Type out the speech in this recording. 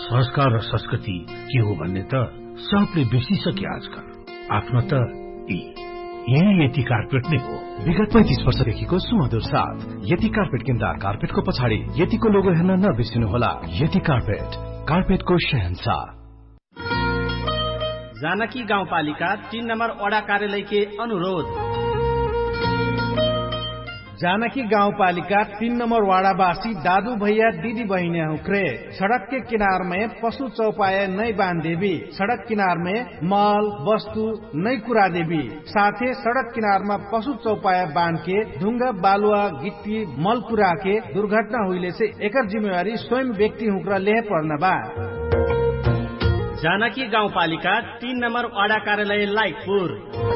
संस्कार र संस्कृति के हो भन्ने त सबले बिर्सिसके आजकल। आफ्नो त यही यति कार्पेट नै हो। विगत 35 वर्षदेखिको सुमधुर साथ यति कार्पेट किन्दा कार्पेटको पछाडि यतिको लोगो हेर्न नबिर्सिनुहोला। यति कार्पेट, कार्पेटको शहंशाह। जानकी गाउँपालिका 3 नम्बर वडा कार्यालय के अनुरोध। जानकी गाउँपालिका 3 नंबर वाड़ावासी दादू भैया दीदी बहनियां उखरे सड़क के किनार में पशु चौपाया नई बांध देवी, सड़क किनार में माल वस्तु नई कुरा देवी, साथे सड़क किनार में पशु चौपाया बांध के ढुंगा बालुआ गिट्टी मल कुरा के दुर्घटना हुईले से एकर जिम्मेवारी स्वयं व्यक्ति हुक्रा ले पर्न बा। जानकी गाउँपालिका 3 नम्बर वडा कार्यालय लाइकपुर।